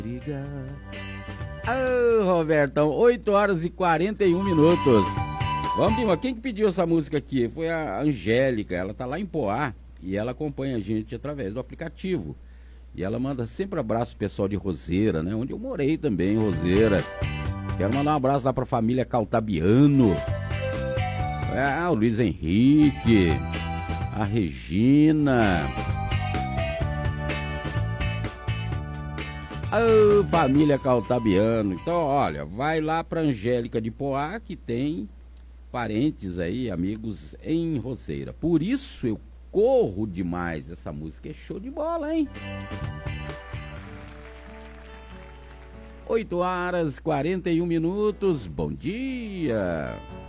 Liga. Ô, Robertão, 8 horas e 41 minutos. Vamos, Dima, quem que pediu essa música aqui? Foi a Angélica, ela tá lá em Poá e ela acompanha a gente através do aplicativo. E ela manda sempre abraço pro pessoal de Roseira, né? Onde eu morei também, Roseira. Quero mandar um abraço lá pra família Caltabiano. O Luiz Henrique, a Regina. Família Caltabiano. Então, olha, vai lá pra Angélica de Poá, que tem parentes aí, amigos em Roseira. Por isso eu corro demais. Essa música é show de bola, hein? 8 horas e 41 minutos. Bom dia.